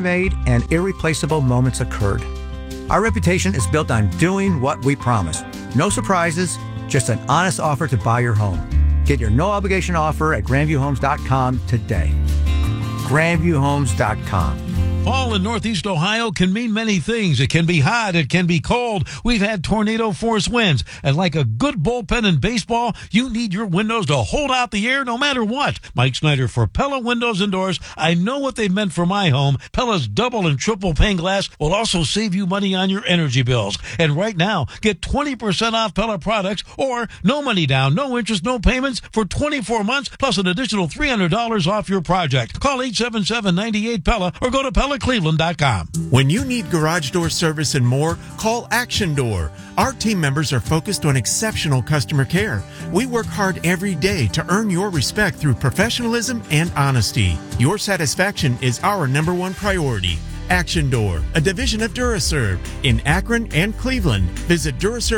tailor-made and irreplaceable moments occurred. Our reputation is built on doing what we promise. No surprises, just an honest offer to buy your home. Get your no-obligation offer at grandviewhomes.com today. grandviewhomes.com. Fall in Northeast Ohio can mean many things. It can be hot. It can be cold. We've had tornado force winds. And like a good bullpen in baseball, you need your windows to hold out the air no matter what. Mike Snyder for Pella Windows and Doors. I know what they've meant for my home. Pella's double and triple pane glass will also save you money on your energy bills. And right now, get 20% off Pella products or no money down, no interest, no payments for 24 months plus an additional $300 off your project. Call 877-98-PELLA or go to PellaCleveland.com. When you need garage door service and more, call Action Door. Our team members are focused on exceptional customer care. We work hard every day to earn your respect through professionalism and honesty. Your satisfaction is our number one priority. Action Door, a division of Duraserve in Akron and Cleveland. Visit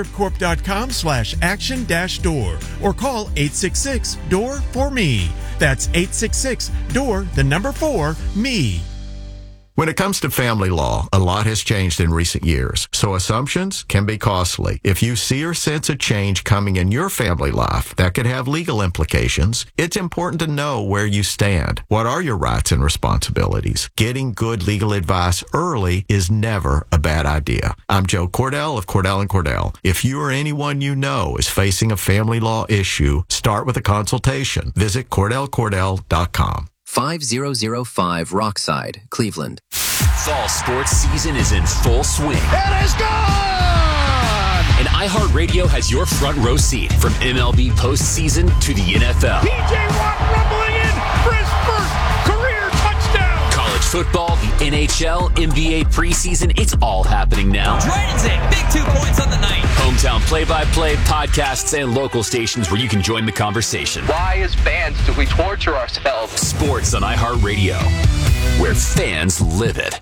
DuraServeCorp.com/action-door or call 866-DOOR-4ME. That's 866-DOOR-4ME. When it comes to family law, a lot has changed in recent years, so assumptions can be costly. If you see or sense a change coming in your family life that could have legal implications, it's important to know where you stand. What are your rights and responsibilities? Getting good legal advice early is never a bad idea. I'm Joe Cordell of Cordell & Cordell. If you or anyone you know is facing a family law issue, start with a consultation. Visit CordellCordell.com. 5005 Rockside, Cleveland. Fall sports season is in full swing. It is gone! And iHeartRadio has your front row seat from MLB postseason to the NFL. P.J. Watt rumbling in for his first career touchdown. College football, the NHL, NBA preseason, it's all happening now. Dragons in, big 2 points on the night. Hometown play-by-play, podcasts, and local stations where you can join the conversation. Why, as fans, do we torture ourselves? Sports on iHeartRadio, where fans live it.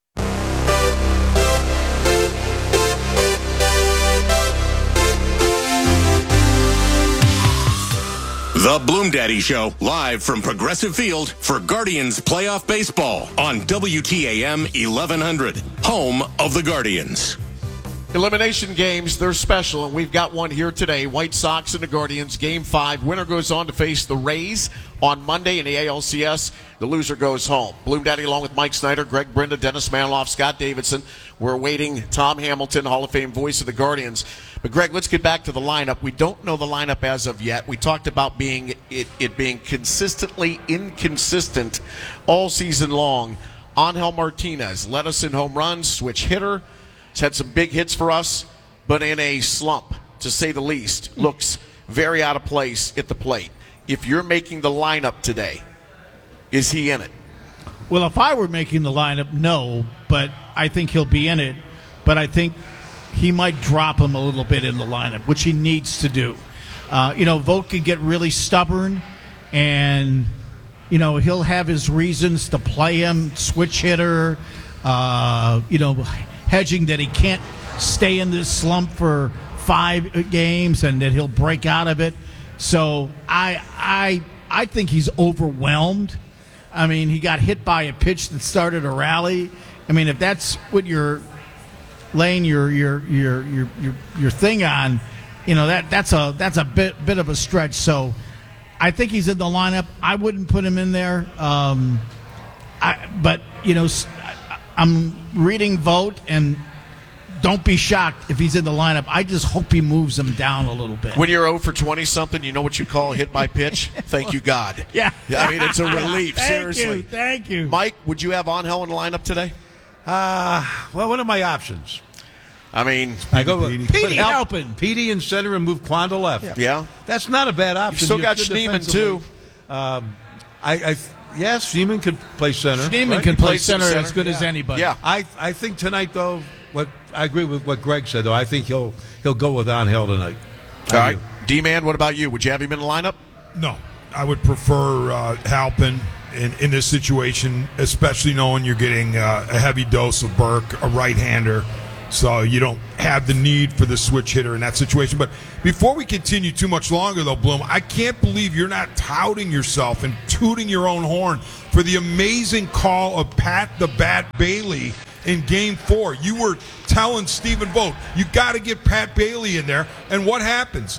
The Bloom Daddy Show, live from Progressive Field for Guardians playoff baseball on WTAM 1100, home of the Guardians. Elimination games, they're special, and we've got one here today. White Sox and the Guardians, Game 5. Winner goes on to face the Rays on Monday in the ALCS. The loser goes home. Bloom Daddy, along with Mike Snyder, Greg Brenda, Dennis Maniloff, Scott Davidson. We're awaiting Tom Hamilton, Hall of Fame voice of the Guardians. But, Greg, let's get back to the lineup. We don't know the lineup as of yet. We talked about it being consistently inconsistent all season long. Angel Martinez led us in home runs, switch hitter. He's had some big hits for us, but in a slump, to say the least. Looks very out of place at the plate. If you're making the lineup today, is he in it? Well, if I were making the lineup, no, but I think he'll be in it. But I think he might drop him a little bit in the lineup, which he needs to do. Vogt can get really stubborn, and, he'll have his reasons to play him, switch hitter, hedging that he can't stay in this slump for 5 games and that he'll break out of it. So I think he's overwhelmed. I mean, he got hit by a pitch that started a rally. I mean, if that's what you're laying your thing on, that's a bit of a stretch. So I think he's in the lineup. I wouldn't put him in there. I'm reading Vogt, and don't be shocked if he's in the lineup. I just hope he moves him down a little bit. When you're 0 for 20-something, you know what you call a hit by pitch? Thank you, God. Yeah. I mean, it's a relief, seriously. Thank you. Mike, would you have Angel in the lineup today? Well, what are my options? I mean, I go with Petey helping. Petey in center and move Quan to left. Yeah. That's not a bad option. You still got Schneemann, too. Yes, Schneemann could play center. Schneemann can play center as good as anybody. Yeah. I think tonight, though, I agree with what Greg said, though. I think he'll go with Angel tonight. All right. D-Man, what about you? Would you have him in the lineup? No. I would prefer Halpin in this situation, especially knowing you're getting a heavy dose of Burke, a right-hander. So you don't have the need for the switch hitter in that situation. But before we continue too much longer, though, Bloom, I can't believe you're not touting yourself and tooting your own horn for the amazing call of Pat the Bat Bailey in Game 4. You were telling Stephen Vogt, you got to get Pat Bailey in there. And what happens?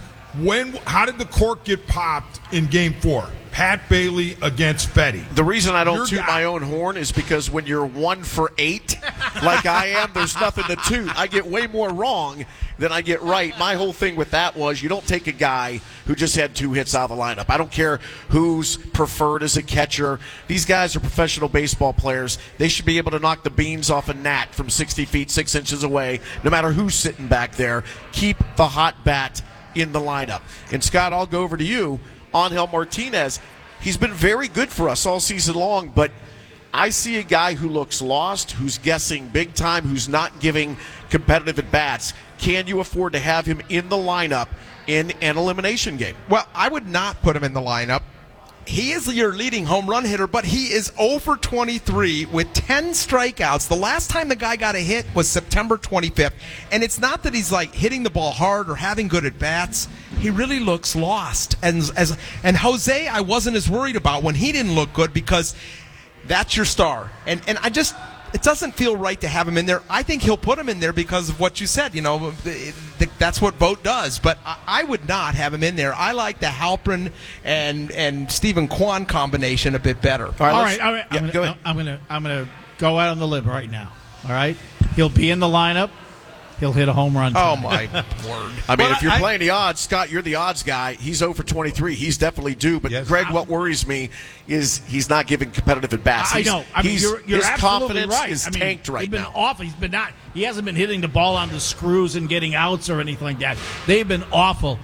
How did the cork get popped in Game 4? Pat Bailey against Fetty. The reason I don't toot my own horn is because when you're 1 for 8, like I am, there's nothing to toot. I get way more wrong than I get right. My whole thing with that was you don't take a guy who just had 2 hits out of the lineup. I don't care who's preferred as a catcher. These guys are professional baseball players. They should be able to knock the beans off a gnat from 60 feet, 6 inches away, no matter who's sitting back there. Keep the hot bat in the lineup. And Scott, I'll go over to you. Angel Martinez, he's been very good for us all season long, but I see a guy who looks lost, who's guessing big time, who's not giving competitive at-bats. Can you afford to have him in the lineup in an elimination game? Well, I would not put him in the lineup. He is your leading home run hitter, but he is 0 for 23 with 10 strikeouts. The last time the guy got a hit was September 25th. And it's not that he's like hitting the ball hard or having good at bats. He really looks lost. And Jose, I wasn't as worried about when he didn't look good because that's your star. And I just, it doesn't feel right to have him in there. I think he'll put him in there because of what you said. You know, that's what Vogt does. But I would not have him in there. I like the Halpern and Stephen Kwan combination a bit better. All right. I'm gonna go out on the limb right now. All right, he'll be in the lineup. He'll hit a home run tonight. Oh, my word. I mean, if you're playing the odds, Scott, you're the odds guy. He's 0 for 23. He's definitely due. But, yes, Greg, what worries me is he's not giving competitive at-bats. I know. I mean, you're his absolutely confidence right. is tanked right now. He's been awful. He hasn't been hitting the ball on the screws and getting outs or anything like that. They've been awful.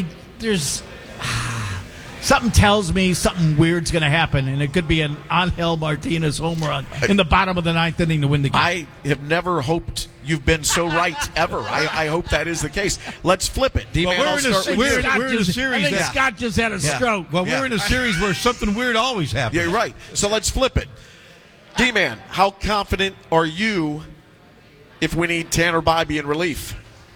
Something tells me something weird's going to happen, and it could be an Angel Martinez home run in the bottom of the 9th inning to win the game. I have never hoped you've been so right ever. I hope that is the case. Let's flip it. D-Man, we're in a series. I think Scott just had a stroke. Well, we're in a series where something weird always happens. Yeah, you're right. So let's flip it. D-Man, how confident are you if we need Tanner Bybee in relief?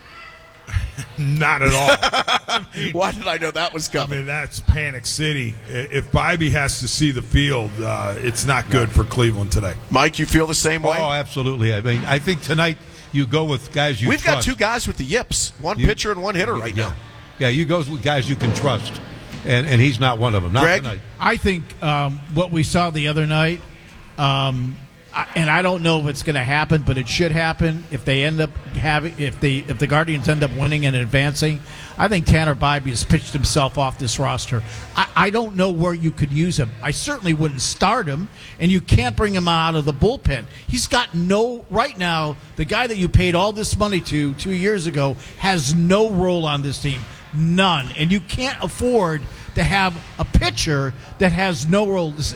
Not at all. Why did I know that was coming? I mean, that's Panic City. If Bybee has to see the field, it's not good for Cleveland today. Mike, you feel the same way? Oh, absolutely. I mean, I think tonight you go with guys you We've trust. got 2 guys with the yips, one pitcher and one hitter right now. Yeah, you go with guys you can trust, and he's not one of them. Not Greg? tonight. I think what we saw the other night, and I don't know if it's going to happen, but it should happen if they end up if the Guardians end up winning and advancing. I think Tanner Bybee has pitched himself off this roster. I don't know where you could use him. I certainly wouldn't start him, and you can't bring him out of the bullpen. He's got right now, the guy that you paid all this money to 2 years ago has no role on this team. None. And you can't afford to have a pitcher that has no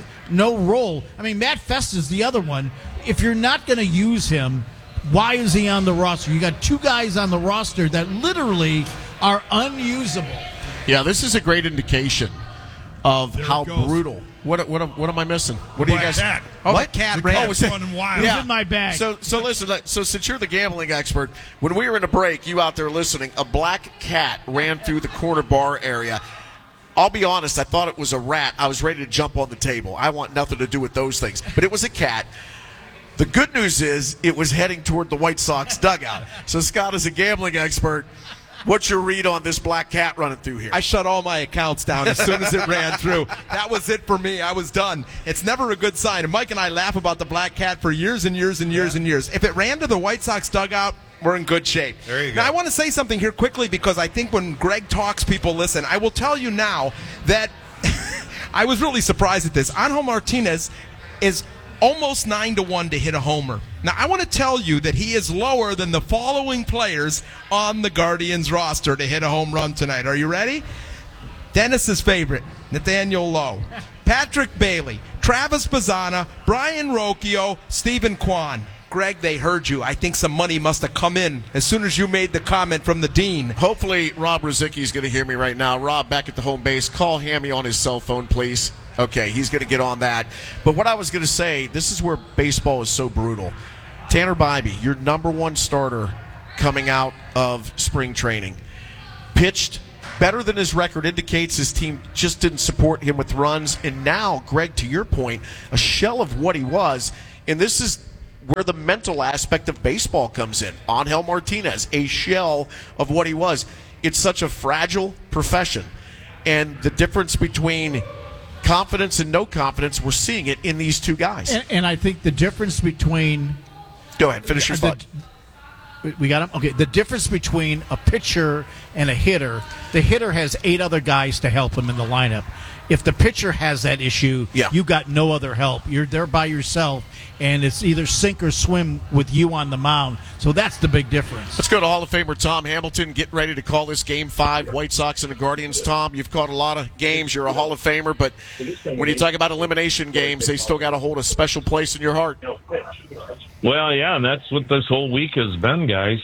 role. I mean, Matt Festa's the other one. If you're not going to use him, why is he on the roster? You got 2 guys on the roster that literally are unusable. Yeah, this is a great indication of how brutal. What am I missing? What do you guys? Cat. Oh, what cat ran? Was it running wild? Yeah. It's in my bag. So listen. So since you're the gambling expert, when we were in a break, you out there listening, a black cat ran through the corner bar area. I'll be honest, I thought it was a rat. I was ready to jump on the table. I want nothing to do with those things. But it was a cat. The good news is it was heading toward the White Sox dugout. So, Scott, as a gambling expert, what's your read on this black cat running through here? I shut all my accounts down as soon as it ran through. That was it for me. I was done. It's never a good sign. And Mike and I laugh about the black cat for years and years and years and years. If it ran to the White Sox dugout, we're in good shape. There you go. Now, I want to say something here quickly because I think when Greg talks, people listen. I will tell you now that I was really surprised at this. Angel Martinez is almost 9-1 to hit a homer. Now, I want to tell you that he is lower than the following players on the Guardians roster to hit a home run tonight. Are you ready? Dennis's favorite, Nathaniel Lowe. Patrick Bailey, Travis Bazzana, Brian Rocchio, Stephen Kwan. Greg, they heard you. I think some money must have come in as soon as you made the comment from the dean. Hopefully, Rob Rozicki is going to hear me right now. Rob, back at the home base, call Hammy on his cell phone, please. Okay, he's going to get on that. But what I was going to say, this is where baseball is so brutal. Tanner Bybee, your number 1 starter coming out of spring training. Pitched better than his record indicates. His team just didn't support him with runs. And now, Greg, to your point, a shell of what he was. And this is where the mental aspect of baseball comes in. Angel Martinez, a shell of what he was. It's such a fragile profession. And the difference between confidence and no confidence, we're seeing it in these two guys. And I think the difference between... Go ahead, finish your thought. We got him? Okay, the difference between a pitcher and a hitter, the hitter has 8 other guys to help him in the lineup. If the pitcher has that issue, you got no other help. You're there by yourself, and it's either sink or swim with you on the mound. So that's the big difference. Let's go to Hall of Famer Tom Hamilton. Get ready to call this Game 5, White Sox and the Guardians. Tom, you've caught a lot of games. You're a Hall of Famer, but when you talk about elimination games, they still got to hold a special place in your heart. Well, yeah, and that's what this whole week has been, guys.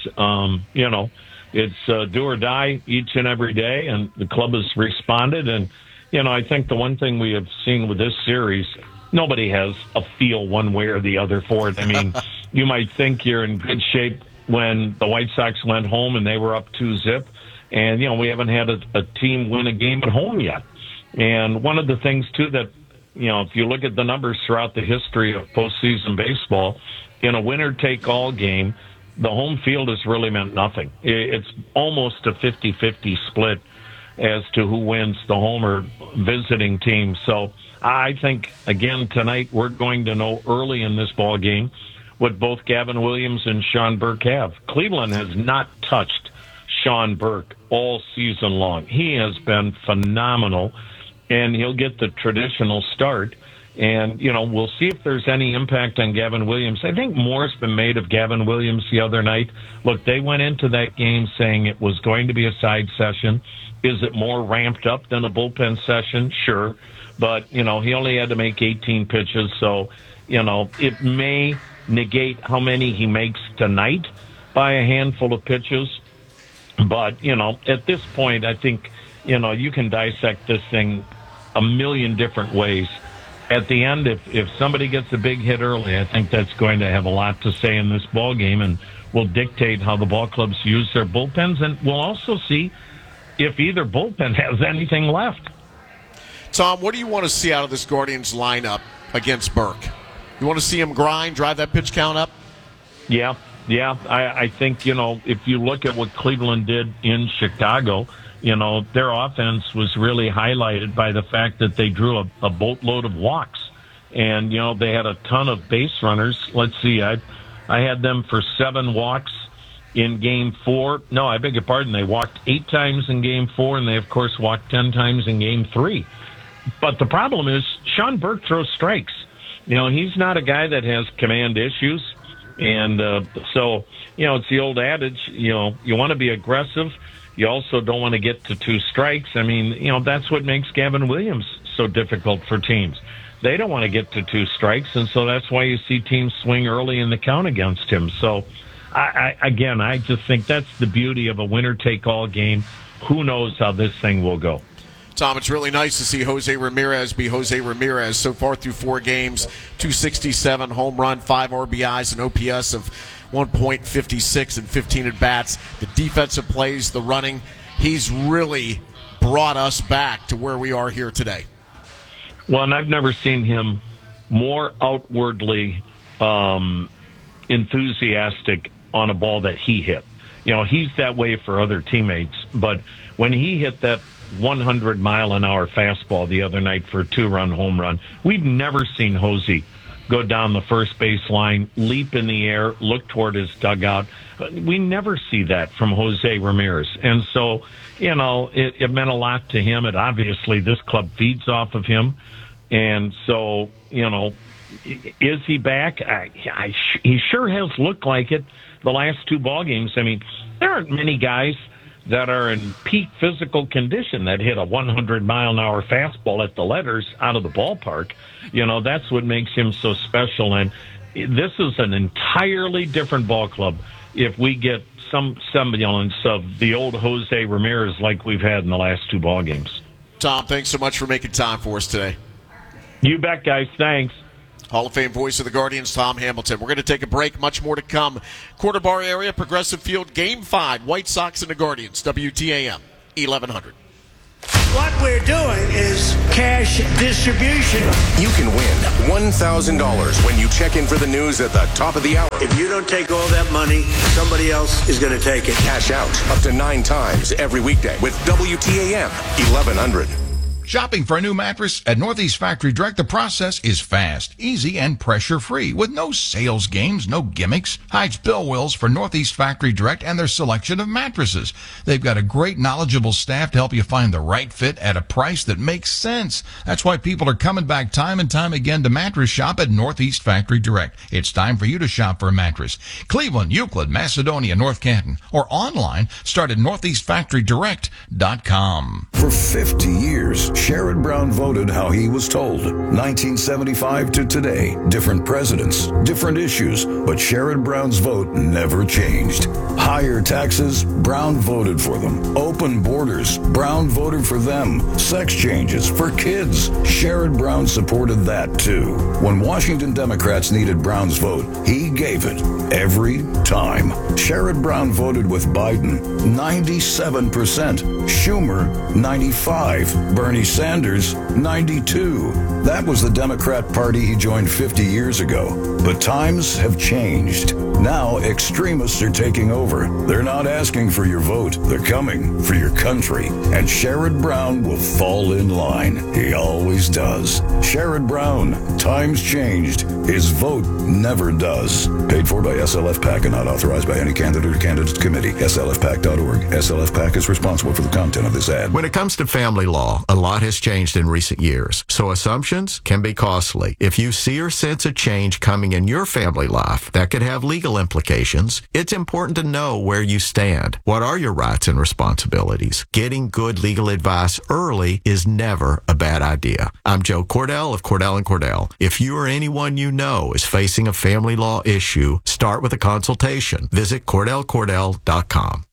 It's do or die each and every day, and the club has responded. And, I think the one thing we have seen with this series, nobody has a feel one way or the other for it. I mean, you might think you're in good shape when the White Sox went home and they were up 2-0. And, we haven't had a team win a game at home yet. And one of the things, too, that, if you look at the numbers throughout the history of postseason baseball, in a winner-take-all game, the home field has really meant nothing. It's almost a 50-50 split as to who wins, the home or visiting team. So I think, again, tonight we're going to know early in this ball game what both Gavin Williams and Sean Burke have. Cleveland has not touched Sean Burke all season long. He has been phenomenal, and he'll get the traditional start. And, we'll see if there's any impact on Gavin Williams. I think more's been made of Gavin Williams the other night. Look, they went into that game saying it was going to be a side session. Is it more ramped up than a bullpen session? Sure. But, he only had to make 18 pitches. So, it may negate how many he makes tonight by a handful of pitches. But, at this point, I think, you can dissect this thing a million different ways. At the end, if somebody gets a big hit early, I think that's going to have a lot to say in this ball game and will dictate how the ball clubs use their bullpens. And we'll also see if either bullpen has anything left. Tom, what do you want to see out of this Guardians lineup against Burke? You want to see him grind, drive that pitch count up? Yeah. I think, if you look at what Cleveland did in Chicago, their offense was really highlighted by the fact that they drew a boatload of walks. And, they had a ton of base runners. Let's see, I had them for 7 walks in Game 4. No, I beg your pardon. They walked 8 times in Game 4, and they, of course, walked 10 times in Game 3. But the problem is Sean Burke throws strikes. He's not a guy that has command issues. And so, it's the old adage, you want to be aggressive. You also don't want to get to 2 strikes. I mean, that's what makes Gavin Williams so difficult for teams. They don't want to get to 2 strikes, and so that's why you see teams swing early in the count against him. So, I just think that's the beauty of a winner-take-all game. Who knows how this thing will go? Tom, it's really nice to see Jose Ramirez be Jose Ramirez. So far through 4 games, 267, home run, 5 RBIs, an OPS of 1.56 and 15 at-bats. The defensive plays, the running, he's really brought us back to where we are here today. Well, and I've never seen him more outwardly enthusiastic on a ball that he hit. He's that way for other teammates, but when he hit that 100-mile-an-hour fastball the other night for a 2-run home run, we've never seen Jose go down the first base line, leap in the air, look toward his dugout. We never see that from Jose Ramirez. And so, it meant a lot to him. And obviously, this club feeds off of him. And so, is he back? He sure has looked like it the last 2 ball games. I mean, there aren't many guys that are in peak physical condition that hit a 100-mile-an-hour fastball at the letters out of the ballpark. That's what makes him so special. And this is an entirely different ball club if we get some semblance of the old Jose Ramirez like we've had in the last 2 ball games. Tom, thanks so much for making time for us today. You bet, guys. Thanks. Hall of Fame voice of the Guardians, Tom Hamilton. We're going to take a break. Much more to come. Quarter Bar area, Progressive Field, Game 5, White Sox and the Guardians, WTAM, 1100. What we're doing is cash distribution. You can win $1,000 when you check in for the news at the top of the hour. If you don't take all that money, somebody else is going to take it. Cash out up to 9 times every weekday with WTAM 1100. Shopping for a new mattress at Northeast Factory Direct, the process is fast, easy, and pressure-free with no sales games, no gimmicks. Hi, it's Bill Wills for Northeast Factory Direct and their selection of mattresses. They've got a great, knowledgeable staff to help you find the right fit at a price that makes sense. That's why people are coming back time and time again to mattress shop at Northeast Factory Direct. It's time for you to shop for a mattress. Cleveland, Euclid, Macedonia, North Canton, or online, start at northeastfactorydirect.com. For 50 years, Sherrod Brown voted how he was told. 1975 to today, different presidents, different issues, but Sherrod Brown's vote never changed. Higher taxes, Brown voted for them. Open borders, Brown voted for them. Sex changes for kids, Sherrod Brown supported that too. When Washington Democrats needed Brown's vote, he gave it every time. Sherrod Brown voted with Biden 97%, Schumer 95%, Bernie Sanders 92%. That was the Democrat Party he joined 50 years ago. But times have changed. Now extremists are taking over. They're not asking for your vote. They're coming for your country. And Sherrod Brown will fall in line. He always does. Sherrod Brown. Times changed. His vote never does. Paid for by SLF PAC and not authorized by any candidate or candidates committee. SLFPAC.org. SLF PAC is responsible for the content of this ad. When it comes to family law, a lot has changed in recent years, so assumptions can be costly. If you see or sense a change coming in your family life that could have legal implications, it's important to know where you stand. What are your rights and responsibilities? Getting good legal advice early is never a bad idea. I'm Joe Cordell of Cordell & Cordell. If you or anyone you know is facing a family law issue, start with a consultation. Visit CordellCordell.com.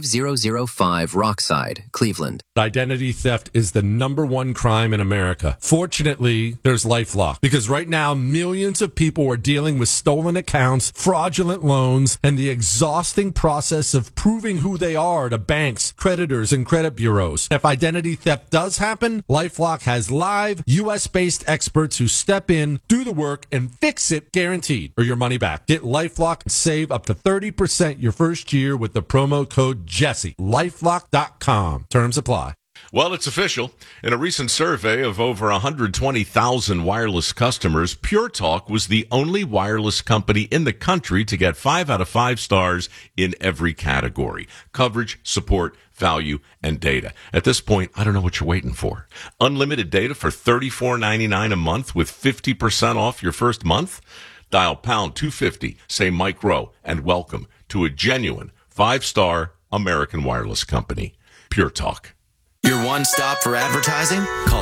5005 Rockside, Cleveland. Identity theft is the #1 crime in America. Fortunately, there's LifeLock, because right now millions of people are dealing with stolen accounts, fraudulent loans, and the exhausting process of proving who they are to banks, creditors, and credit bureaus. If identity theft does happen, LifeLock has live US-based experts who step in, do the work, and fix it guaranteed, or your money back. Get LifeLock and save up to 30% your first year with the promo code Jesse. LifeLock.com. Terms apply. Well, it's official. In a recent survey of over 120,000 wireless customers, Pure Talk was the only wireless company in the country to get 5 out of 5 stars in every category: coverage, support, value, and data. At this point, I don't know what you're waiting for. Unlimited data for $34.99 a month with 50% off your first month? Dial pound 250, say Mike Rowe, and welcome to a genuine 5-star American wireless company. Pure Talk. Your one-stop for advertising? Call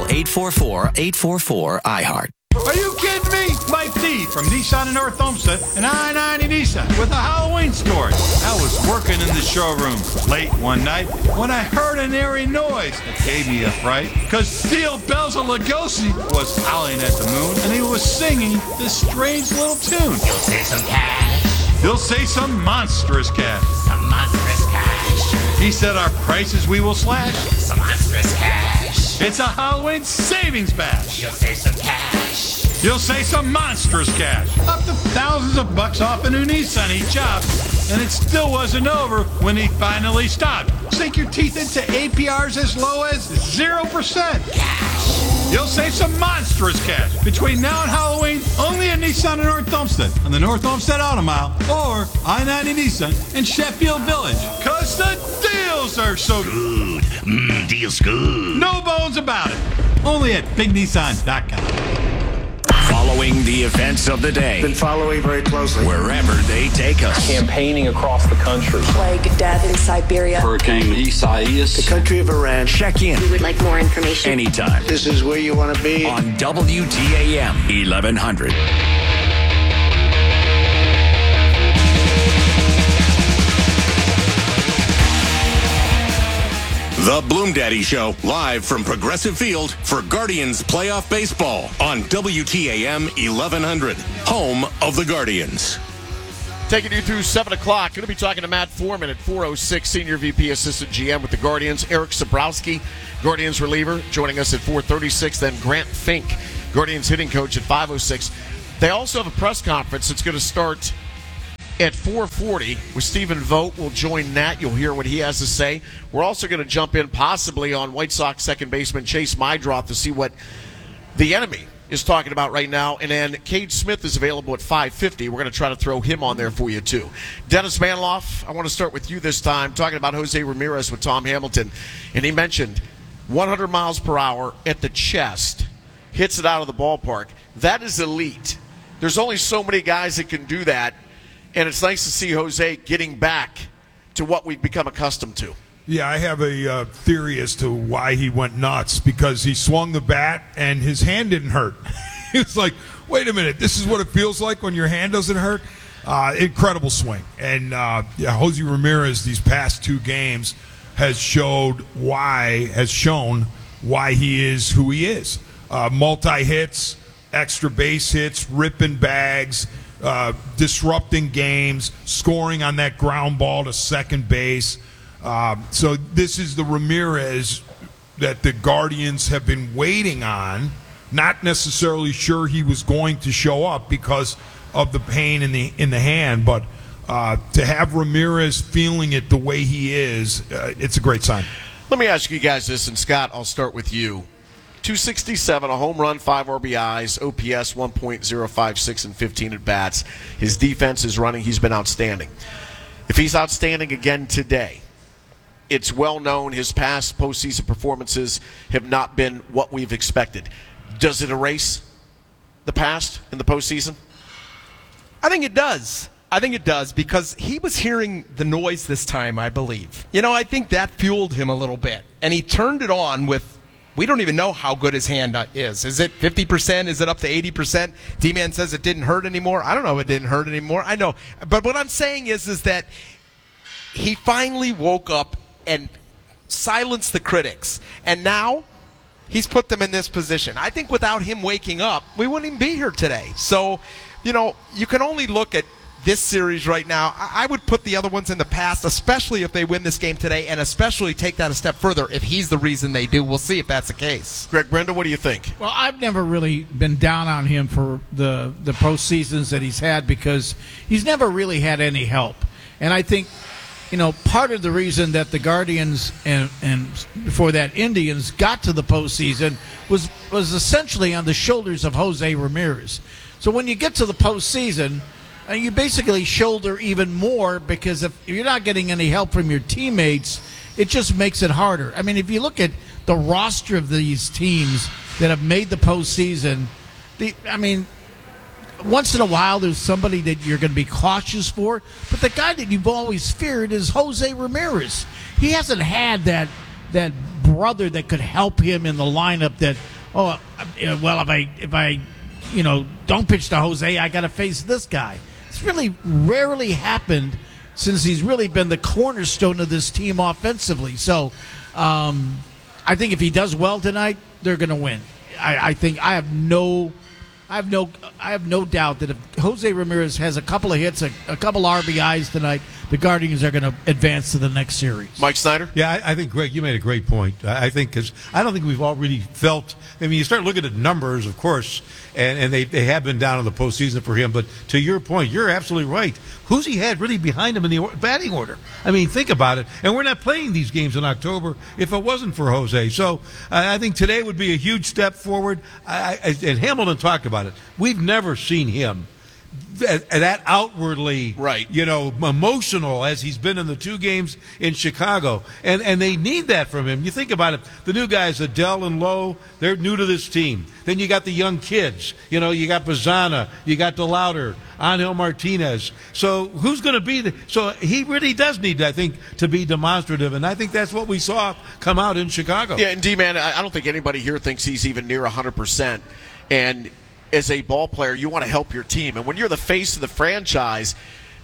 844-844-iHeart. Are you kidding me? Mike D from Nissan in North Olmsted and I-90 Nissan with a Halloween story. I was working in the showroom late one night when I heard an eerie noise that gave me a fright, because Steel Bells of Lugosi was howling at the moon and he was singing this strange little tune. You'll say some cash. You'll say some monstrous cash. Some monstrous cash. He said our prices we will slash. Some monstrous cash. It's a Halloween savings bash. You'll say some cash. You'll say some monstrous cash. Up to thousands of bucks off a new Nissan each job. And it still wasn't over when he finally stopped. Sink your teeth into APRs as low as 0%. Cash. You'll save some monstrous cash between now and Halloween, only at Nissan in North Olmsted on the North Olmsted Auto Mile or I-90 Nissan in Sheffield Village. Because the deals are so good. Deals good. No bones about it. Only at BigNissan.com. Following the events of the day. Been following very closely. Wherever they take us. Campaigning across the country. Plague, death in Siberia. Hurricane Isaias. The country of Iran. Check in. We would like more information. Anytime. This is where you want to be. On WTAM 1100. The Bloom Daddy Show, live from Progressive Field for Guardians playoff baseball on WTAM 1100, home of the Guardians. Taking you through 7 o'clock. Going to be talking to Matt Foreman at 4:06, Senior VP Assistant GM with the Guardians. Eric Sabrowski, Guardians reliever, joining us at 4:36. Then Grant Fink, Guardians hitting coach at 5:06. They also have a press conference that's going to start at 4:40 with Stephen Vogt. Will join Nat. You'll hear what he has to say. We're also going to jump in possibly on White Sox second baseman Chase Meidroth to see what the enemy is talking about right now. And then Cade Smith is available at 5:50. We're going to try to throw him on there for you too. Dennis Manloff, I want to start with you this time, talking about Jose Ramirez with Tom Hamilton. And he mentioned 100 miles per hour at the chest, hits it out of the ballpark. That is elite. There's only so many guys that can do that. And it's nice to see Jose getting back to what we've become accustomed to. Yeah, I have a theory as to why he went nuts, because he swung the bat and his hand didn't hurt. He was like, wait a minute, this is what it feels like when your hand doesn't hurt? Incredible swing. And Jose Ramirez, these past 2 games, has shown why he is who he is. Multi-hits, extra base hits, ripping bags, disrupting games, scoring on that ground ball to second base. So this is the Ramirez that the Guardians have been waiting on, not necessarily sure he was going to show up because of the pain in the hand, but to have Ramirez feeling it the way he is, it's a great sign. Let me ask you guys this, and Scott, I'll start with you. 267, a home run, 5 RBIs, OPS 1.056 and 15 at-bats. His defense is running. He's been outstanding. If he's outstanding again today, it's well known his past postseason performances have not been what we've expected. Does it erase the past in the postseason? I think it does. Because he was hearing the noise this time, I believe. I think that fueled him a little bit. And he turned it on with, we don't even know how good his hand is. Is it 50%? Is it up to 80%? D-Man says it didn't hurt anymore. I don't know if it didn't hurt anymore. I know. But what I'm saying is that he finally woke up and silenced the critics. And now he's put them in this position. I think without him waking up, we wouldn't even be here today. So, you can only look at this series right now. I would put the other ones in the past, especially if they win this game today, and especially take that a step further if he's the reason they do. We'll see if that's the case. Greg Brenda, what do you think? Well, I've never really been down on him for the postseasons that he's had, because he's never really had any help. And I think, part of the reason that the Guardians and before that Indians got to the postseason was essentially on the shoulders of Jose Ramirez. So when you get to the postseason, you basically shoulder even more, because if you're not getting any help from your teammates, it just makes it harder. I mean, if you look at the roster of these teams that have made the postseason, once in a while there's somebody that you're going to be cautious for, but the guy that you've always feared is Jose Ramirez. He hasn't had that brother that could help him in the lineup that, if I don't pitch to Jose, I got to face this guy. It's really rarely happened since he's really been the cornerstone of this team offensively. So I think if he does well tonight, they're going to win. I have no doubt that if Jose Ramirez has a couple of hits, a couple RBIs tonight, the Guardians are going to advance to the next series. Mike Snyder? Yeah, I think, Greg, you made a great point. I think because I don't think we've all really felt. You start looking at numbers, of course, and they have been down in the postseason for him. But to your point, you're absolutely right. Who's he had really behind him in the batting order? Think about it. And we're not playing these games in October if it wasn't for Jose. So I think today would be a huge step forward. And Hamilton talked about it. We've never seen him that outwardly, emotional as he's been in the 2 games in Chicago, and they need that from him. You think about it, the new guys, Adele and Lowe, they're new to this team. Then you got the young kids, you got Bazzana, you got DeLauder, Angel Martinez. So who's going to be so he really does need, I think, to be demonstrative, and I think that's what we saw come out in Chicago. Yeah, and D-Man, I don't think anybody here thinks he's even near 100%, and as a ball player, you want to help your team. And when you're the face of the franchise,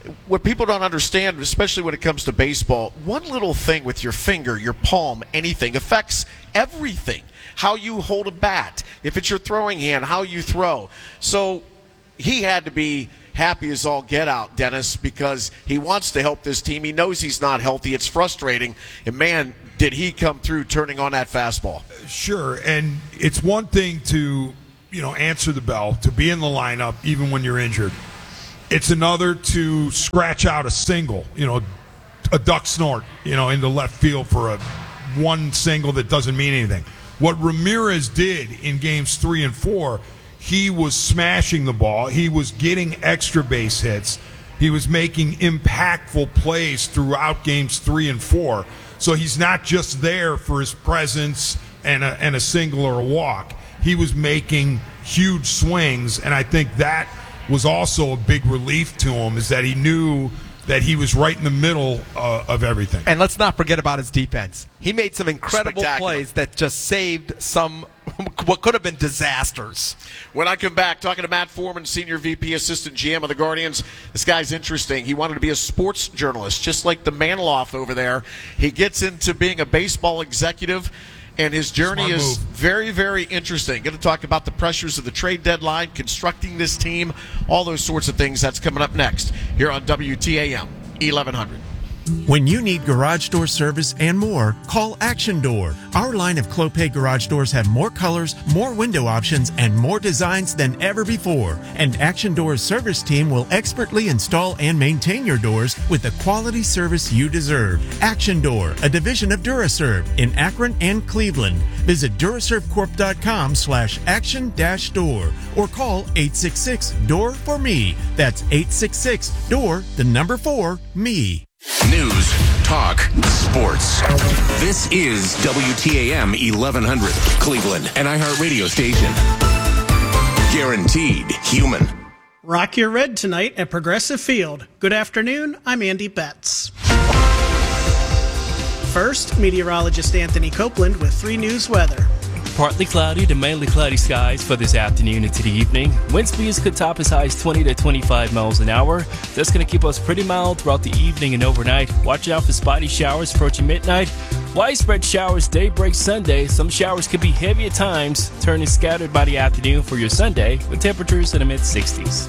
what people don't understand, especially when it comes to baseball, one little thing with your finger, your palm, anything affects everything. How you hold a bat, if it's your throwing hand, how you throw. So he had to be happy as all get out, Dennis, because he wants to help this team. He knows he's not healthy. It's frustrating. And, man, did he come through turning on that fastball. Sure, and it's one thing to, answer the bell, to be in the lineup even when you're injured. It's another to scratch out a single, a duck snort, into left field for a one single that doesn't mean anything. What Ramirez did in games 3 and 4, he was smashing the ball. He was getting extra base hits. He was making impactful plays throughout games 3 and 4. So he's not just there for his presence and a single or a walk. He was making huge swings, and I think that was also a big relief to him, is that he knew that he was right in the middle of everything. And let's not forget about his defense. He made some incredible plays that just saved some what could have been disasters. When I come back, talking to Matt Foreman, Senior VP, Assistant GM of the Guardians. This guy's interesting. He wanted to be a sports journalist, just like the Manloff over there. He gets into being a baseball executive, and his journey is very, very interesting. Going to talk about the pressures of the trade deadline, constructing this team, all those sorts of things. That's coming up next here on WTAM 1100. When you need garage door service and more, call Action Door. Our line of Clopay garage doors have more colors, more window options, and more designs than ever before. And Action Door's service team will expertly install and maintain your doors with the quality service you deserve. Action Door, a division of Duraserve in Akron and Cleveland. Visit DuraServeCorp.com/action-door or call 866-DOOR-FOR-ME. That's 866-DOOR-4-ME. News, talk, sports. This is WTAM 1100, Cleveland, an iHeartRadio station. Guaranteed human. Rock your red tonight at Progressive Field. Good afternoon, I'm Andy Betts. First, meteorologist Anthony Copeland with 3 News weather. Partly cloudy to mainly cloudy skies for this afternoon into the evening. Wind speeds could top as high as 20 to 25 miles an hour. That's going to keep us pretty mild throughout the evening and overnight. Watch out for spotty showers approaching midnight. Widespread showers daybreak Sunday. Some showers could be heavy at times, turning scattered by the afternoon for your Sunday, with temperatures in the mid-60s.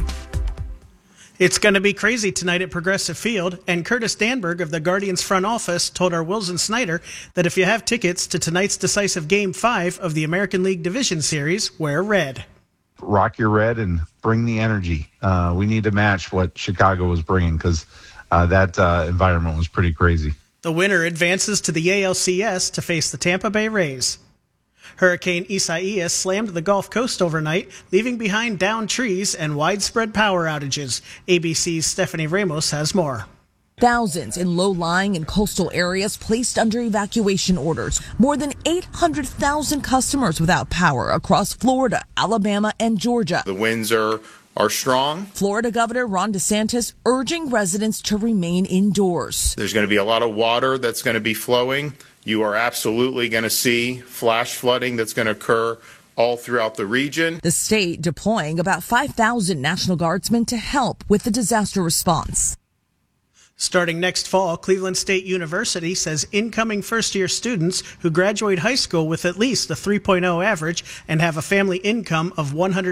It's going to be crazy tonight at Progressive Field, and Curtis Danberg of the Guardians front office told our Wilson Snyder that if you have tickets to tonight's decisive Game 5 of the American League Division Series, wear red. Rock your red and bring the energy. We need to match what Chicago was bringing, because that environment was pretty crazy. The winner advances to the ALCS to face the Tampa Bay Rays. Hurricane Isaias slammed the Gulf Coast overnight, leaving behind downed trees and widespread power outages. ABC's Stephanie Ramos has more. Thousands in low-lying and coastal areas placed under evacuation orders. More than 800,000 customers without power across Florida, Alabama, and Georgia. The winds are strong. Florida Governor Ron DeSantis urging residents to remain indoors. There's going to be a lot of water that's going to be flowing. You are absolutely going to see flash flooding that's going to occur all throughout the region. The state deploying about 5,000 National Guardsmen to help with the disaster response. Starting next fall, Cleveland State University says incoming first-year students who graduate high school with at least a 3.0 average and have a family income of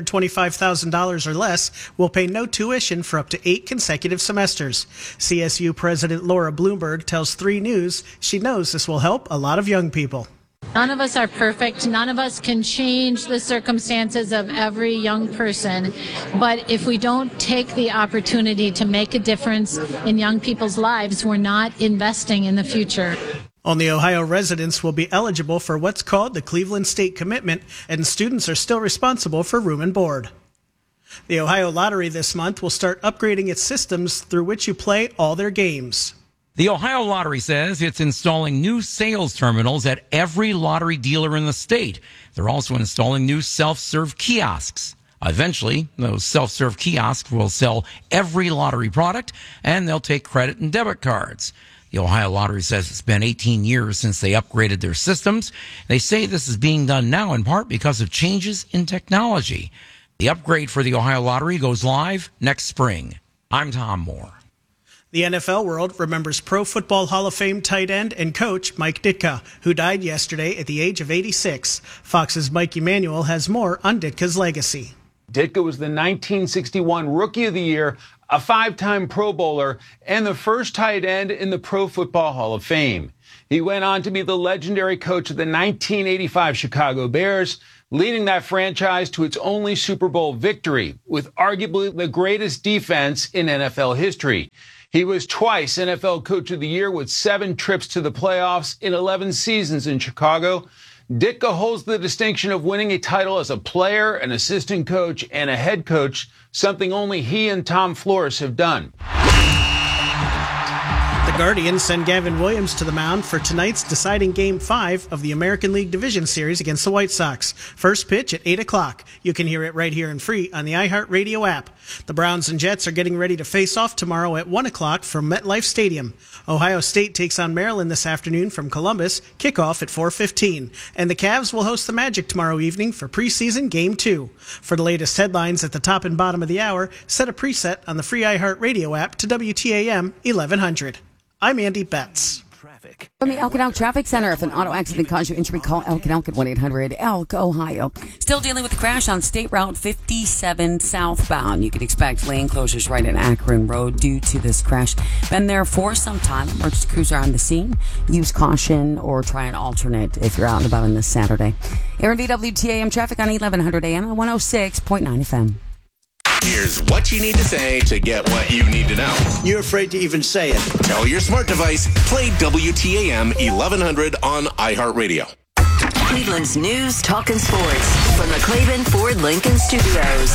$125,000 or less will pay no tuition for up to 8 consecutive semesters. CSU President Laura Bloomberg tells 3 News she knows this will help a lot of young people. None of us are perfect. None of us can change the circumstances of every young person. But if we don't take the opportunity to make a difference in young people's lives, we're not investing in the future. Only Ohio residents will be eligible for what's called the Cleveland State Commitment, and students are still responsible for room and board. The Ohio Lottery this month will start upgrading its systems through which you play all their games. The Ohio Lottery says it's installing new sales terminals at every lottery dealer in the state. They're also installing new self-serve kiosks. Eventually, those self-serve kiosks will sell every lottery product, and they'll take credit and debit cards. The Ohio Lottery says it's been 18 years since they upgraded their systems. They say this is being done now in part because of changes in technology. The upgrade for the Ohio Lottery goes live next spring. I'm Tom Moore. The NFL world remembers Pro Football Hall of Fame tight end and coach Mike Ditka, who died yesterday at the age of 86. Fox's Mike Emanuel has more on Ditka's legacy. Ditka was the 1961 Rookie of the Year, a 5-time Pro Bowler, and the first tight end in the Pro Football Hall of Fame. He went on to be the legendary coach of the 1985 Chicago Bears, leading that franchise to its only Super Bowl victory, with arguably the greatest defense in NFL history. He was twice NFL Coach of the Year with 7 trips to the playoffs in 11 seasons in Chicago. Ditka holds the distinction of winning a title as a player, an assistant coach, and a head coach, something only he and Tom Flores have done. The Guardians send Gavin Williams to the mound for tonight's deciding Game 5 of the American League Division Series against the White Sox. First pitch at 8 o'clock. You can hear it right here and free on the iHeartRadio app. The Browns and Jets are getting ready to face off tomorrow at 1 o'clock from MetLife Stadium. Ohio State takes on Maryland this afternoon from Columbus, kickoff at 4:15. And the Cavs will host the Magic tomorrow evening for preseason Game 2. For the latest headlines at the top and bottom of the hour, set a preset on the free iHeartRadio app to WTAM 1100. I'm Andy Betts. From the Elk and Elk Traffic Center, if an auto accident caused you injury, call Elk and Elk at 1-800-ELK, Ohio. Still dealing with the crash on State Route 57 southbound. You can expect lane closures right at Akron Road due to this crash. Been there for some time. Emergency crews are on the scene. Use caution or try an alternate if you're out and about on this Saturday. Aaron WTAM traffic on 1100 AM and 106.9 FM. Here's what you need to say to get what you need to know. You're afraid to even say it. Tell your smart device, play WTAM 1100 on iHeartRadio. Cleveland's news, talk, and sports from the Clavin Ford Lincoln Studios.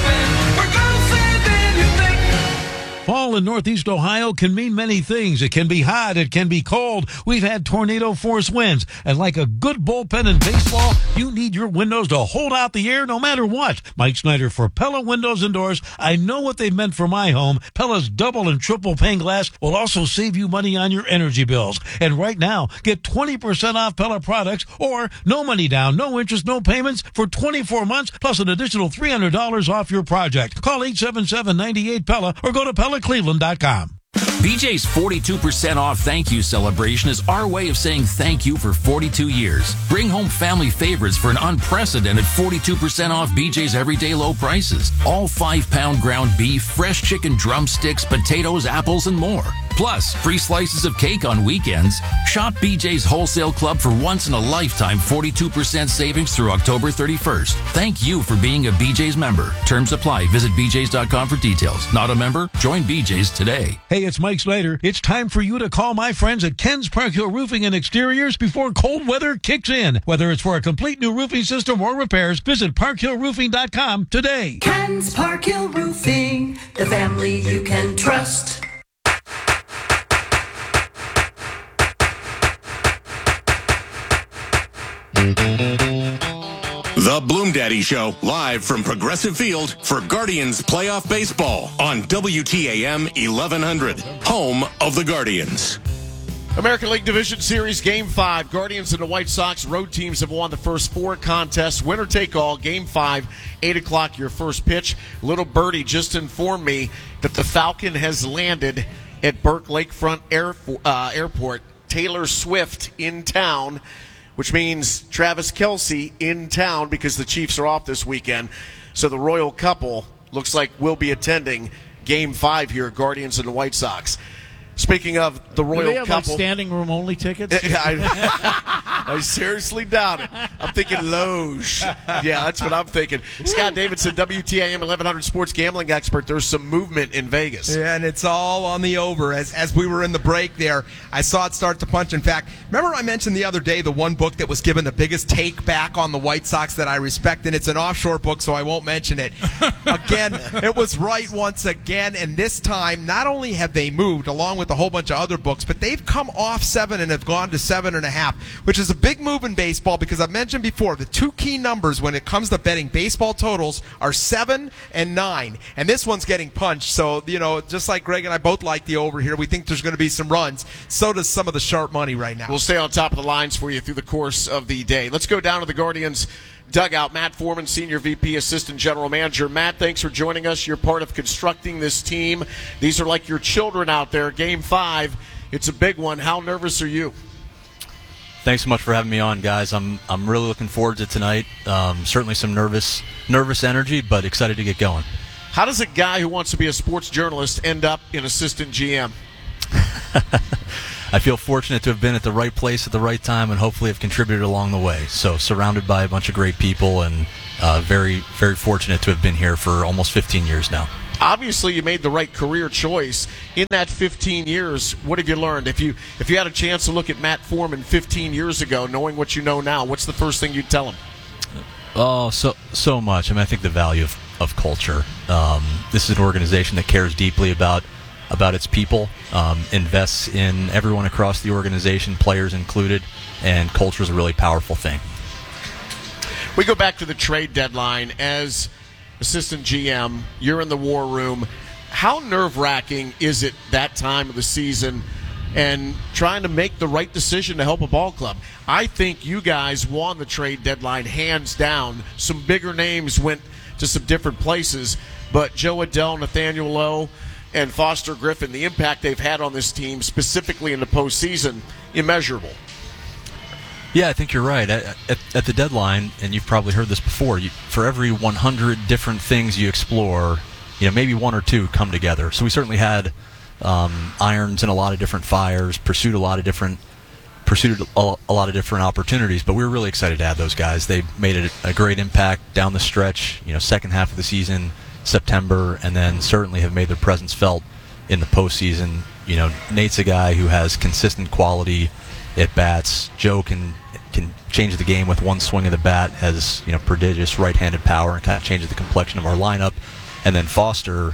Fall in Northeast Ohio can mean many things. It can be hot. It can be cold. We've had tornado force winds. And like a good bullpen in baseball, you need your windows to hold out the air no matter what. Mike Snyder for Pella Windows and Doors. I know what they've meant for my home. Pella's double and triple pane glass will also save you money on your energy bills. And right now, get 20% off Pella products or no money down, no interest, no payments for 24 months plus an additional $300 off your project. Call 877-98-PELLA or go to PellaCleveland.com. BJ's 42% off thank you celebration is our way of saying thank you for 42 years. Bring home family favorites for an unprecedented 42% off BJ's everyday low prices. All 5-pound ground beef, fresh chicken drumsticks, potatoes, apples, and more. Plus, free slices of cake on weekends. Shop BJ's Wholesale Club for once-in-a-lifetime 42% savings through October 31st. Thank you for being a BJ's member. Terms apply. Visit BJ's.com for details. Not a member? Join BJ's today. Hey, it's Mike Snyder. It's time for you to call my friends at Ken's Park Hill Roofing and Exteriors before cold weather kicks in. Whether it's for a complete new roofing system or repairs, visit parkhillroofing.com today. Ken's Park Hill Roofing, the family you can trust. The Bloom Daddy Show, live from Progressive Field for Guardians playoff baseball on WTAM 1100, home of the Guardians. American League Division Series Game 5. Guardians and the White Sox road teams have won the first 4 contests. Winner take all. Game 5, 8 o'clock, your first pitch. Little Birdie just informed me that the Falcon has landed at Burke Lakefront Airport. Taylor Swift in town, which means Travis Kelce in town because the Chiefs are off this weekend. So the royal couple looks like will be attending Game 5 here, Guardians and the White Sox. Speaking of the royal do they have couple, like standing room only tickets? I seriously doubt it. I'm thinking Loge. Yeah, that's what I'm thinking. Scott Davidson, WTAM 1100 sports gambling expert. There's some movement in Vegas. Yeah, and it's all on the over. As we were in the break there, I saw it start to punch. In fact, remember I mentioned the other day the one book that was given the biggest take back on the White Sox that I respect, and it's an offshore book, so I won't mention it. Again, it was right once again, and this time not only have they moved along with a whole bunch of other books, but they've come off 7 and have gone to 7.5, which is a big move in baseball because I've mentioned before the two key numbers when it comes to betting baseball totals are 7 and 9. And this one's getting punched. So, just like Greg and I both like the over here, we think there's going to be some runs. So does some of the sharp money right now. We'll stay on top of the lines for you through the course of the day. Let's go down to the Guardians dugout. Matt Foreman, Senior VP, Assistant General Manager. Matt, thanks for joining us. You're part of constructing this team. These are like your children out there. Game 5, it's a big one. How nervous are you? Thanks so much for having me on, guys. I'm really looking forward to tonight. Certainly some nervous energy, but excited to get going. How does a guy who wants to be a sports journalist end up in assistant GM? I feel fortunate to have been at the right place at the right time and hopefully have contributed along the way. So surrounded by a bunch of great people and very, very fortunate to have been here for almost 15 years now. Obviously, you made the right career choice. In that 15 years, what have you learned? If you had a chance to look at Matt Foreman 15 years ago, knowing what you know now, what's the first thing you'd tell him? Oh, so much. I mean, I think the value of culture. This is an organization that cares deeply about its people, invests in everyone across the organization, players included, and culture is a really powerful thing. We go back to the trade deadline. As assistant GM, you're in the war room. How nerve-wracking is it that time of the season and trying to make the right decision to help a ball club? I think you guys won the trade deadline hands down. Some bigger names went to some different places, but Joe Adell, Nathaniel Lowe, and Foster Griffin, the impact they've had on this team, specifically in the postseason, immeasurable. Yeah, I think you're right. At the deadline, and you've probably heard this before, for every 100 different things you explore, maybe one or two come together. So we certainly had irons in a lot of different fires, pursued a lot of different opportunities, but we were really excited to have those guys. They made a great impact down the stretch, second half of the season, September, and then certainly have made their presence felt in the postseason. Nate's a guy who has consistent quality at bats. Joe can change the game with one swing of the bat, has prodigious right-handed power and kind of changes the complexion of our lineup. And then Foster,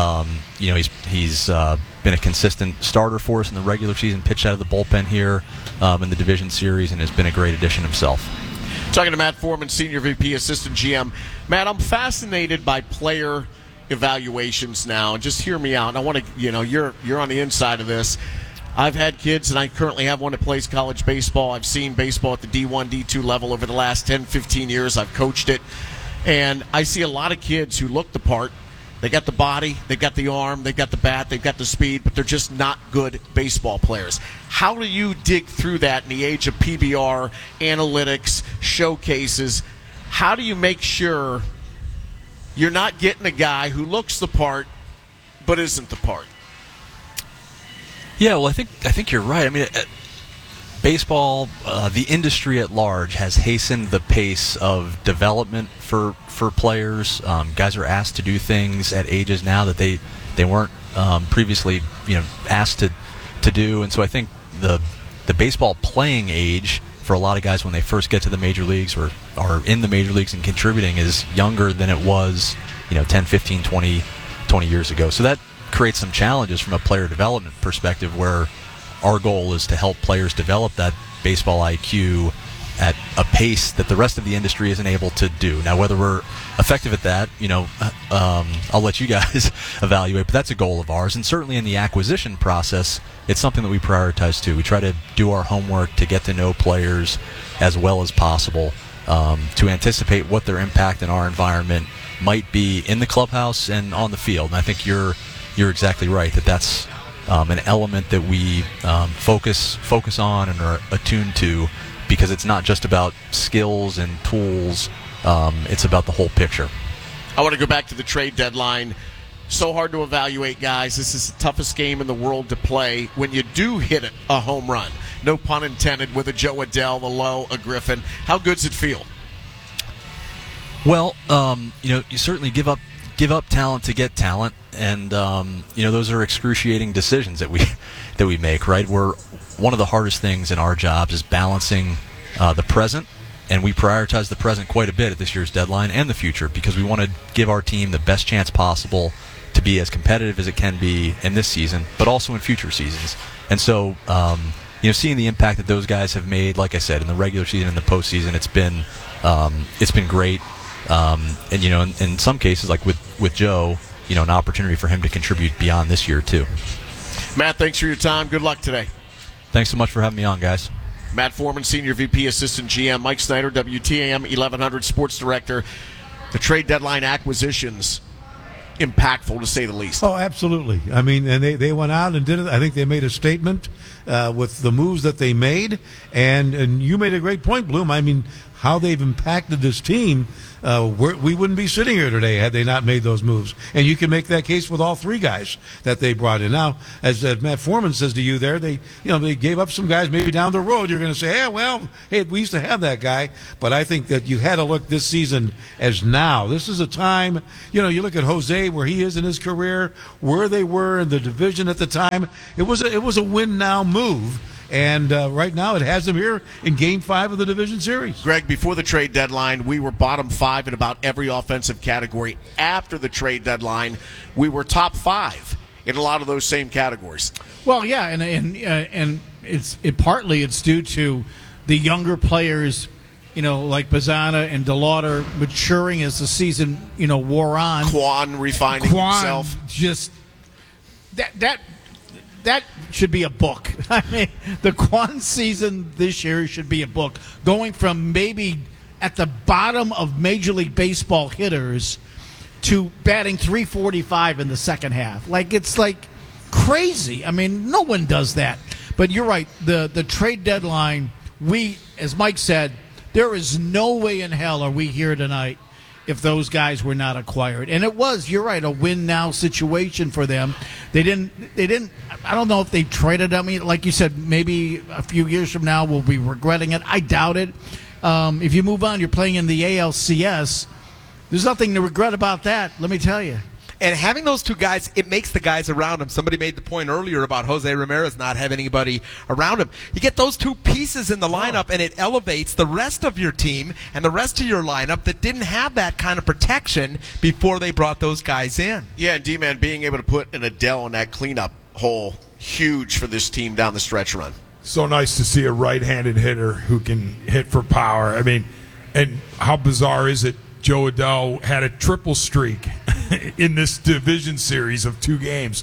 he's been a consistent starter for us in the regular season, pitched out of the bullpen here in the division series, and has been a great addition himself. Talking to Matt Foreman, Senior VP, Assistant GM. Matt, I'm fascinated by player evaluations now. Just hear me out. I want to, you're on the inside of this. I've had kids, and I currently have one that plays college baseball. I've seen baseball at the D1, D2 level over the last 10, 15 years. I've coached it. And I see a lot of kids who look the part. They got the body, they got the arm, they got the bat, they've got the speed, but they're just not good baseball players. How do you dig through that in the age of PBR, analytics, showcases? How do you make sure you're not getting a guy who looks the part but isn't the part? Yeah, well, I think you're right. I mean, baseball, the industry at large has hastened the pace of development for players. Guys are asked to do things at ages now that they weren't previously asked to do, and so I think the baseball playing age for a lot of guys when they first get to the major leagues or are in the major leagues and contributing is younger than it was 10, 15, 20 years ago. So that creates some challenges from a player development perspective, where our goal is to help players develop that baseball IQ at a pace that the rest of the industry isn't able to do. Now, whether we're effective at that, I'll let you guys evaluate, but that's a goal of ours. And certainly in the acquisition process, it's something that we prioritize too. We try to do our homework to get to know players as well as possible, to anticipate what their impact in our environment might be in the clubhouse and on the field. And I think you're exactly right that's an element that we focus on and are attuned to, because it's not just about skills and tools, it's about the whole picture. I want to go back to the trade deadline. So hard to evaluate, guys. This is the toughest game in the world to play. When you do hit a home run, no pun intended, with a Joe Adell, a Lowe, a Griffin, how good does it feel? Well, you certainly give up talent to get talent, and those are excruciating decisions that we make, right? One of the hardest things in our jobs is balancing the present, and we prioritize the present quite a bit at this year's deadline and the future, because we want to give our team the best chance possible to be as competitive as it can be in this season, but also in future seasons. And so seeing the impact that those guys have made, like I said, in the regular season and the postseason, it's been great. And in some cases, like with Joe, an opportunity for him to contribute beyond this year too. Matt, thanks for your time. Good luck today. Thanks so much for having me on, guys. Matt Foreman, Senior VP, Assistant GM. Mike Snyder, WTAM 1100 Sports Director. The trade deadline acquisitions, impactful to say the least. Oh, absolutely. I mean, and they went out and did it. I think they made a statement with the moves that they made. And you made a great point, Bloom. I mean, how they've impacted this team. We wouldn't be sitting here today had they not made those moves. And you can make that case with all three guys that they brought in. Now, as Matt Foreman says to you there, they gave up some guys maybe down the road. You're going to say, hey, we used to have that guy. But I think that you had to look this season as now. This is a time, you look at Jose, where he is in his career, where they were in the division at the time. It was a win-now move. And right now it has them here in Game 5 of the division series. Greg, before the trade deadline, we were bottom 5 in about every offensive category. After the trade deadline, we were top 5 in a lot of those same categories. Well, yeah, and it's partly due to the younger players, like Bazzana and DeLauder maturing as the season, wore on. Quan refining himself. Just that should be a book. I mean, the Quan season this year should be a book. Going from maybe at the bottom of Major League Baseball hitters to batting .345 in the second half. It's crazy. I mean, no one does that. But you're right. The trade deadline, as Mike said, there is no way in hell are we here tonight if those guys were not acquired. And it was, you're right, a win-now situation for them. They didn't, I don't know if they traded. I mean, like you said, maybe a few years from now we'll be regretting it. I doubt it. If you move on, you're playing in the ALCS. There's nothing to regret about that, let me tell you. And having those two guys, it makes the guys around him. Somebody made the point earlier about Jose Ramirez not having anybody around him. You get those two pieces in the lineup, and it elevates the rest of your team and the rest of your lineup that didn't have that kind of protection before they brought those guys in. Yeah, and D-Man being able to put an Adele in that cleanup hole, huge for this team down the stretch run. So nice to see a right-handed hitter who can hit for power. I mean, and how bizarre is it? Joe Adell had a triple streak in this division series of 2 games.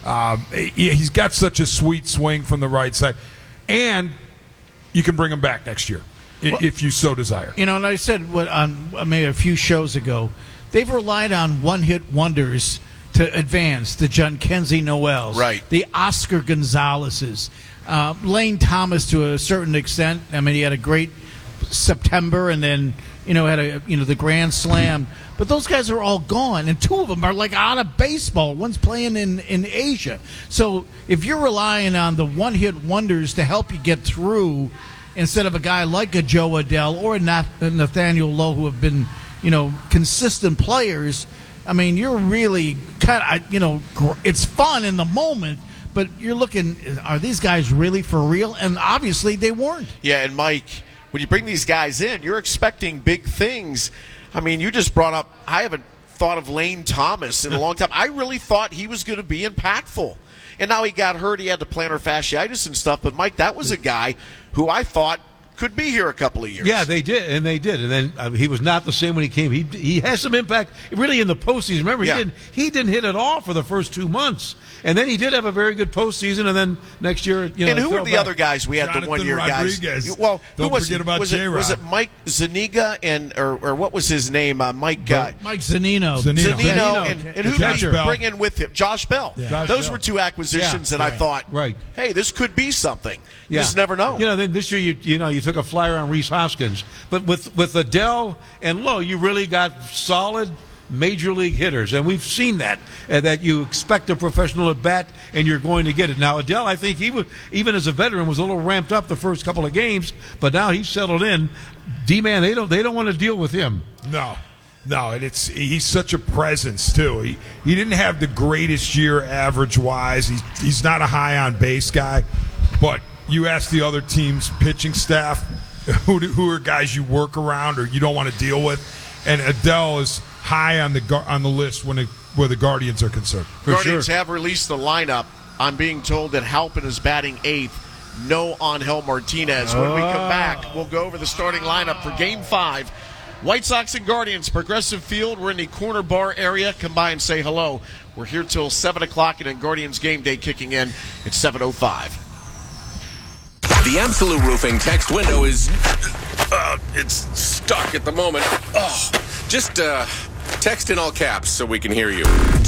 He's got such a sweet swing from the right side. And you can bring him back next year if you so desire. And I said on maybe a few shows ago, they've relied on one-hit wonders to advance, the Jhonkensy Noels, right, the Oscar Gonzalez's, Lane Thomas to a certain extent. I mean, he had a great September and then had the Grand Slam. But those guys are all gone, and 2 of them are out of baseball. One's playing in Asia. So if you're relying on the one-hit wonders to help you get through instead of a guy like a Joe Adell or Nathaniel Lowe who have been, consistent players, I mean, you're really kind of, it's fun in the moment, but you're looking, are these guys really for real? And obviously they weren't. Yeah, and Mike, when you bring these guys in, you're expecting big things. I mean, you just brought up, I haven't thought of Lane Thomas in a long time. I really thought he was going to be impactful. And now he got hurt. He had the plantar fasciitis and stuff. But, Mike, that was a guy who I thought could be here a couple of years. Yeah, they did. And then he was not the same when he came. He has some impact really in the postseason. Remember, he didn't hit at all for the first 2 months. And then he did have a very good postseason, and then next year, and who were the other guys we had? Jonathan the one-year Rodriguez. Guys. Well, don't forget about J-Rod. Was it Mike Zuniga or what was his name? Mike Zanino. And who did you bring in with him? Josh Bell. Yeah. Those were 2 acquisitions that I thought, hey, this could be something. You just never know. Then this year you took a flyer on Rhys Hoskins, but with Adell and Lowe, you really got solid major league hitters, and we've seen that you expect a professional at bat and you're going to get it. Now Adell, I think he was, even as a veteran, was a little ramped up the first couple of games, but now he's settled in. D-Man, they don't want to deal with him. No, and he's such a presence too. He didn't have the greatest year average wise. He's not a high on base guy, but you ask the other team's pitching staff who are guys you work around or you don't want to deal with, and Adell is high on the list where the Guardians are concerned. Guardians have released the lineup. I'm being told that Halpin is batting 8th. no Angel Martinez. When we come back, we'll go over the starting lineup for Game 5. White Sox and Guardians, Progressive Field. We're in the corner bar area. Come by and say hello. We're here till 7 o'clock, and then Guardians game day kicking in at 7:05. The Absolute Roofing text window is it's stuck at the moment. Just text in all caps so we can hear you.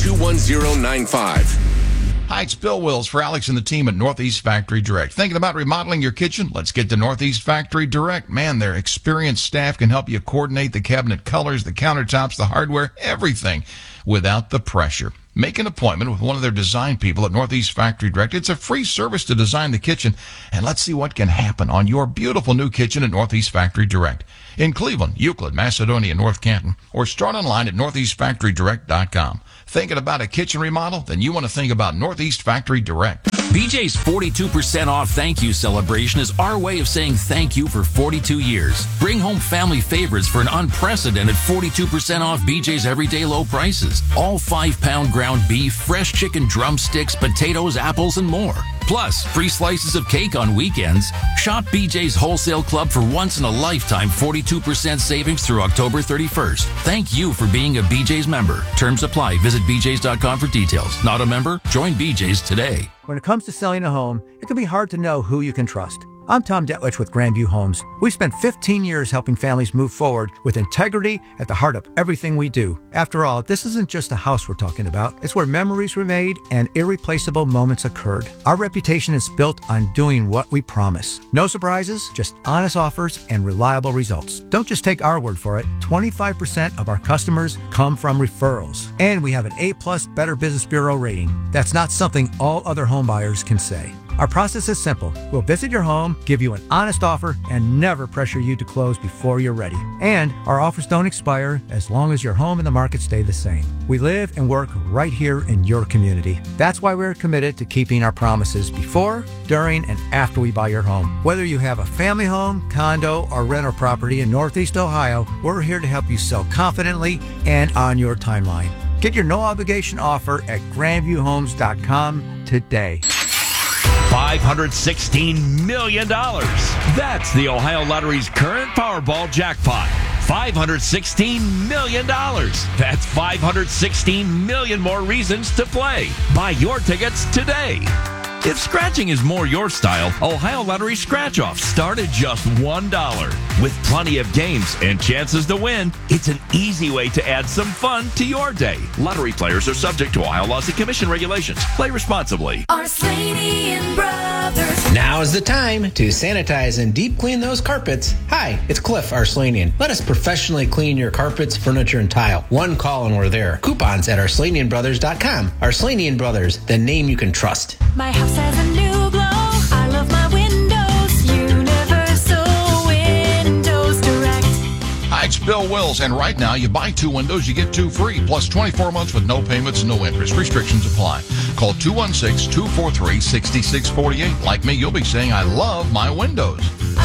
21095. Hi, it's Bill Wills for Alex and the team at Northeast Factory Direct. Thinking about remodeling your kitchen? Let's get to Northeast Factory Direct. Man, their experienced staff can help you coordinate the cabinet colors, the countertops, the hardware, everything without the pressure. Make an appointment with one of their design people at Northeast Factory Direct. It's a free service to design the kitchen, and let's see what can happen on your beautiful new kitchen at Northeast Factory Direct. In Cleveland, Euclid, Macedonia, North Canton, or start online at northeastfactorydirect.com. Thinking about a kitchen remodel? Then you want to think about Northeast Factory Direct. BJ's 42% off thank you celebration is our way of saying thank you for 42 years. Bring home family favorites for an unprecedented 42% off BJ's everyday low prices. All 5-pound ground beef, fresh chicken drumsticks, potatoes, apples, and more. Plus, free slices of cake on weekends. Shop BJ's Wholesale Club for once-in-a-lifetime 42% savings through October 31st. Thank you for being a BJ's member. Terms apply. Visit bjs.com for details. Not a member? Join BJ's today. When it comes to selling a home, it can be hard to know who you can trust. I'm Tom Detwich with Grandview Homes. We've spent 15 years helping families move forward with integrity at the heart of everything we do. After all, this isn't just a house we're talking about. It's where memories were made and irreplaceable moments occurred. Our reputation is built on doing what we promise. No surprises, just honest offers and reliable results. Don't just take our word for it. 25% of our customers come from referrals. And we have an A+ Better Business Bureau rating. That's not something all other home buyers can say. Our process is simple. We'll visit your home, give you an honest offer, and never pressure you to close before you're ready. And our offers don't expire as long as your home and the market stay the same. We live and work right here in your community. That's why we're committed to keeping our promises before, during, and after we buy your home. Whether you have a family home, condo, or rental property in Northeast Ohio, we're here to help you sell confidently and on your timeline. Get your no-obligation offer at grandviewhomes.com today. $516 million. That's the Ohio Lottery's current Powerball jackpot. $516 million. That's 516 million more reasons to play. Buy your tickets today. If scratching is more your style, Ohio Lottery scratch-offs start at just $1. With plenty of games and chances to win, it's an easy way to add some fun to your day. Lottery players are subject to Ohio laws and commission regulations. Play responsibly. Arslanian Brothers. Now is the time to sanitize and deep clean those carpets. Hi, it's Cliff Arslanian. Let us professionally clean your carpets, furniture, and tile. One call and we're there. Coupons at arslanianbrothers.com. Arslanian Brothers, the name you can trust. My house has a new glow. I love my windows. Universal Windows Direct. Hi, it's Bill Wills, and right now you buy 2 windows, you get 2 free, plus 24 months with no payments, no interest. Restrictions apply. Call 216-243-6648. Like me, you'll be saying, I love my windows.